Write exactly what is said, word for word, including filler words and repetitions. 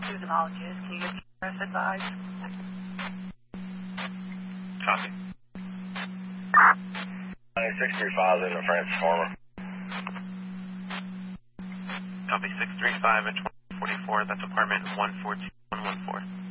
Susan Algiers. Can you get the rest advised? Copy. six three five is a transformer. Copy six three five and twenty forty-four. That's apartment one four two one one four.